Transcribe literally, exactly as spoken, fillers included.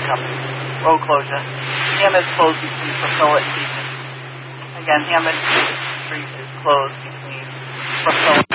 up. Road closure. Hammond closed between Priscilla and Beacon. Again, Hammond Street is closed between Priscilla